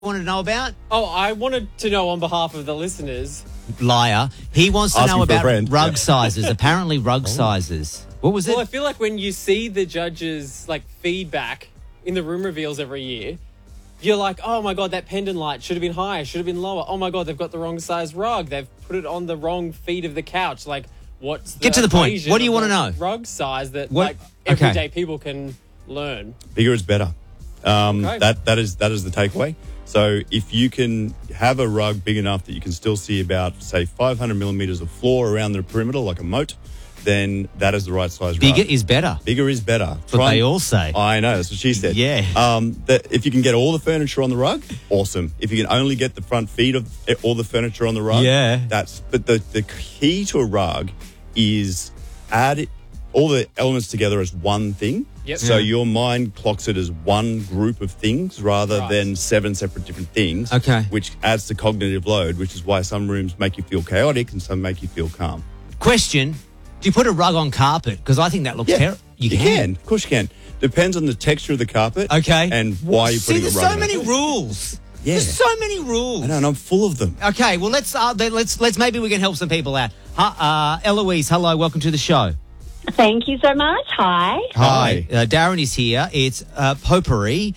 wanted to know about? Oh, I wanted to know on behalf of the listeners. Liar. He wants to Asking know for a about friend. rug sizes. Apparently rug sizes. What was it? Well, I feel like when you see the judges' feedback in the room reveals every year, you're like, oh my God, that pendant light should have been higher, should have been lower. Oh my God, they've got the wrong size rug. They've put it on the wrong feet of the couch. What's the Get to the point. equation What do you of wanna the know? Rug size that What- everyday people can learn. Bigger is better. Okay. That is the takeaway. So if you can have a rug big enough that you can still see about, say, 500 millimeters of floor around the perimeter, like a moat, then that is the right size Bigger rug. is better. Bigger is better. That's what they all say. I know, that's what she said. Yeah. That if you can get all the furniture on the rug, awesome. If you can only get the front feet of all the furniture on the rug, Yeah. But the key to a rug is add all the elements together as one thing. Yep. So Yeah. your mind clocks it as one group of things rather Right. than 7 separate different things. Okay. Which adds to cognitive load, which is why some rooms make you feel chaotic and some make you feel calm. Question. Do you put a rug on carpet? Because I think that looks terrible. You can. Of course you can. Depends on the texture of the carpet. Okay. And why you're See, putting there's a rug so on many it. rules. Yeah. There's so many rules. I know, and I'm full of them. Okay, well let's maybe we can help some people out. Eloise, hello, welcome to the show. Thank you so much. Hi. Hi. Darren is here. It's potpourri.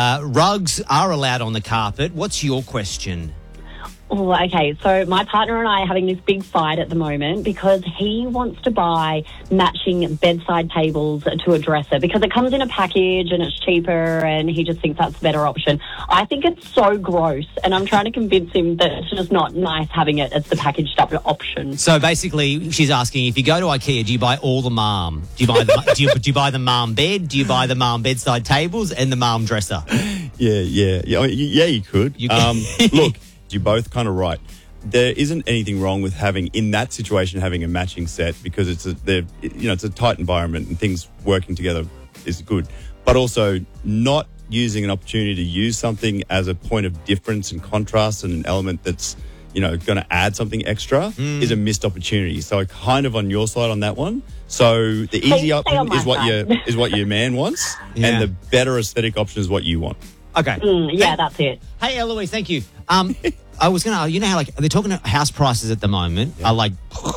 Rugs are allowed on the carpet. What's your question? Oh, okay, so my partner and I are having this big fight at the moment because he wants to buy matching bedside tables to a dresser because it comes in a package and it's cheaper and he just thinks that's a better option. I think it's so gross and I'm trying to convince him that it's just not nice having it as the packaged up option. So basically, she's asking if you go to IKEA, do you buy all the mom? Do you buy the do you buy the mom bed? Do you buy the mom bedside tables and the mom dresser? Yeah. I mean, yeah, you could. You can. Look, you're both kind of right. There isn't anything wrong with having, in that situation, having a matching set because it's a tight environment and things working together is good. But also not using an opportunity to use something as a point of difference and contrast and an element that's, going to add something extra is a missed opportunity. So kind of on your side on that one. So the easy Stay option on my is what side. your man wants, Yeah. and the better aesthetic option is what you want. Okay. Yeah, that's it. Hey, Eloise, thank you. I was going to, how they're talking about house prices at the moment are like,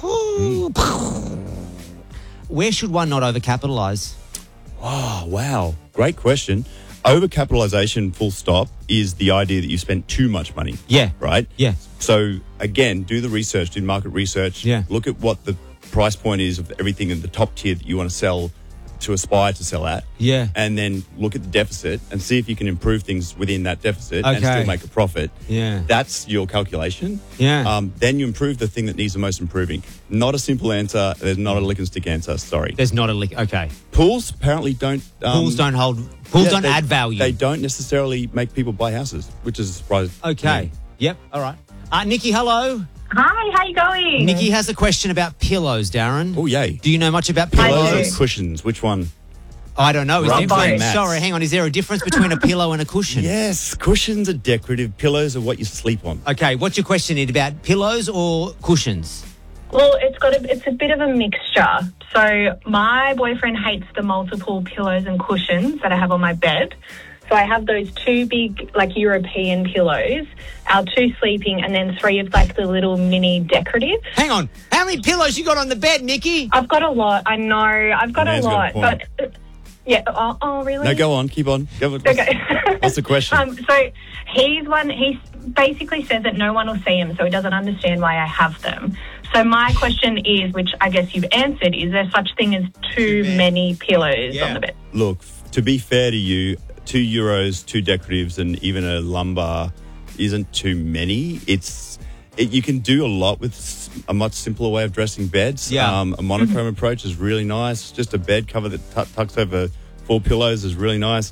where should one not overcapitalise? Oh, wow. Great question. Overcapitalization, full stop, is the idea that you spent too much money. Yeah. Right? Yeah. So, again, do the research, do market research. Yeah. Look at what the price point is of everything in the top tier that you want to sell, to aspire to sell at. Yeah. And then look at the deficit and see if you can improve things within that deficit and Okay. still make a profit. Yeah. That's your calculation. Yeah. Then you improve the thing that needs the most improving. Not a simple answer. There's not a lick and stick answer. Sorry. There's not a lick. Okay. Pools apparently don't. Pools don't they- add value. They don't necessarily make people buy houses, which is a surprise. Okay. Yep. All right. Nikki, hello. Hi, how you going? Nikki has a question about pillows, Darren. Oh, yay. Do you know much about I Pillows pillows? and cushions, which one? I don't know. Is there Rubber difference? mats. Sorry, hang on. Is there a difference between a pillow and a cushion? Yes, cushions are decorative. Pillows are what you sleep on. Okay, what's your question, Ed, about pillows or cushions? Well, it's a bit of a mixture. So my boyfriend hates the multiple pillows and cushions that I have on my bed. So I have those two big, European pillows, our two sleeping, and then three of, the little mini decorative. Hang on. How many pillows you got on the bed, Nikki? I've got a lot. I know. I've got a Man's got a lot. point. But, yeah. Oh, really? No, go on. Keep on. Okay. What's the question? So he basically says that no one will see him, so he doesn't understand why I have them. So my question is, which I guess you've answered, is there such thing as too many pillows on the bed? Look, to be fair to you, €2, 2 decoratives, and even a lumbar isn't too many. You can do a lot with a much simpler way of dressing beds. Yeah. A monochrome approach is really nice. Just a bed cover that tucks over 4 pillows is really nice.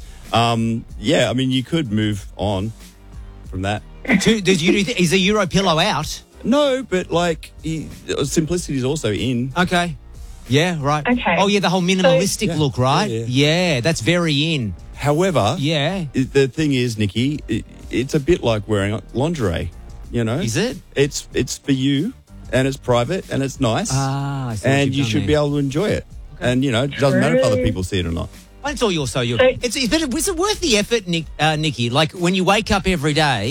You could move on from that. Is a Euro pillow out? No, but simplicity is also in. Okay. Yeah, right. Okay. Oh, yeah, the whole minimalistic Yeah. look, right? Yeah. Yeah, that's very in. However, Yeah. the thing is, Nikki, it's a bit like wearing lingerie. Is it? It's for you, and it's private, and it's nice, I see what and you've you done should there. be able to enjoy it. And it doesn't matter if other people see it or not. It's all your So- it's worth the effort, Nikki. Like when you wake up every day.